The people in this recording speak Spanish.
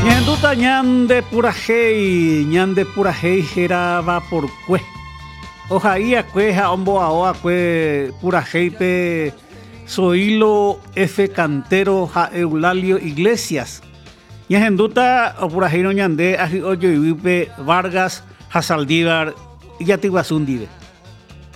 Ñanduta ñande pura hei era va por cue. Ojaía cue ja ombo aoa cue pura hei pe Soilo F. Cantero ja Eulalio Iglesias. Ñanduta o pura hei no ñande aji oyo iwipe Vargas ja Saldívar y Yatiguazundive.